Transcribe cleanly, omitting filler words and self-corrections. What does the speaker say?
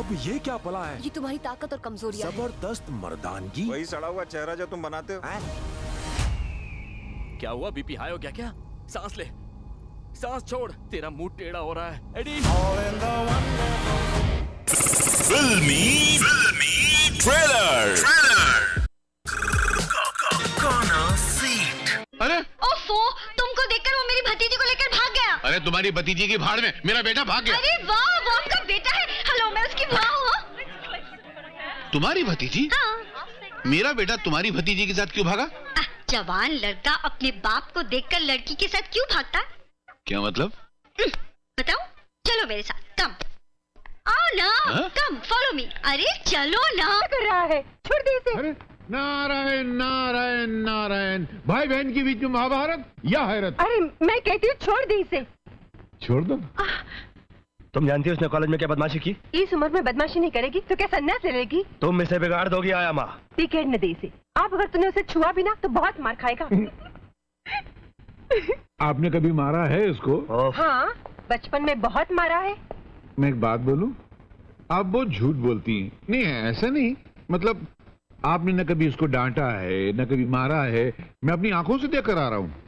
अब ये क्या पला है? ये तुम्हारी ताकत और कमजोरियां हैं। जबरदस्त मर्दानगी। वही सड़ा हुआ चेहरा जो तुम बनाते हो। क्या हुआ? बीपी हाई हो गया क्या? सांस ले, सांस छोड़, तेरा मुंह टेढ़ा हो रहा है एडी। फिल्मी ट्रेलर। अरे ओफो, तुमको देखकर वो मेरी भतीजी को लेकर भाग गया। अरे तुम्हारी भतीजी की भाड़ में मेरा बेटा भाग गया। अरे वाह, वो आपका बेटा है। हेलो, मैं उसकी माँ हूँ। तुम्हारी भतीजी? हाँ। मेरा बेटा तुम्हारी भतीजी के साथ क्यों भागा? जवान लड़का अपने बाप को देखकर लड़की के साथ क्यों भागता? क्या मतलब? बताओ, चलो मेरे साथ, कम आओ ना। कम फॉलो मी। अरे चलो ना। कर रहा है, छोड़ दे इसे। अरे नारायण नारायण नारायण, भाई बहन के बीच में महाभारत या हैरत। अरे मैं कहती हूँ छोड़ दे इसे। छोड़ दो। तुम जानती हो उसने कॉलेज में क्या बदमाशी की? इस उम्र में बदमाशी नहीं करेगी तो क्या सन्यास ले लेगी? तुम इसे बिगाड़ दोगी आया माँ। टिकट न दे इसे। आप अगर तूने उसे छुआ भी ना तो बहुत मार खाएगा। आपने कभी मारा है इसको? हाँ, बचपन में बहुत मारा है। मैं एक बात बोलूं, आप बहुत झूठ बोलती हैं। नहीं ऐसा नहीं, मतलब आपने न कभी उसको डांटा है न कभी मारा है। मैं अपनी आंखों से देख कर आ रहा हूँ।